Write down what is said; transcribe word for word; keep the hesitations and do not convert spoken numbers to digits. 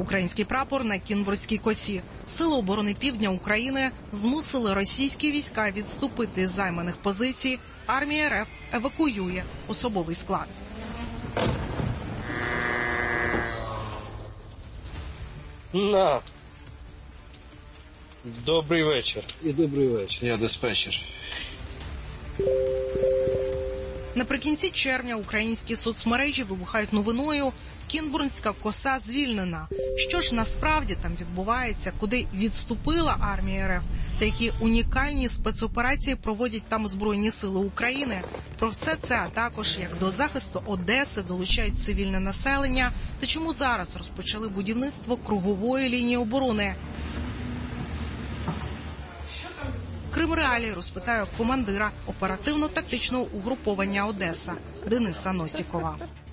Український прапор на Кінбурзькій косі. Сили оборони Півдня України змусили російські війська відступити з займаних позицій. Армія РФ евакуює особовий склад. На. Добрий вечір. І добрий вечір. Я диспетчер. Наприкінці червня українські соцмережі вибухають новиною: Кінбурзька коса звільнена. Що ж насправді там відбувається, куди відступила армія РФ, та які унікальні спецоперації проводять там Збройні сили України? Про все це, а також як до захисту Одеси долучають цивільне населення, та чому зараз розпочали будівництво кругової лінії оборони. Кримреалії розпитаю командира оперативно-тактичного угруповання «Одеса» Дениса Носікова.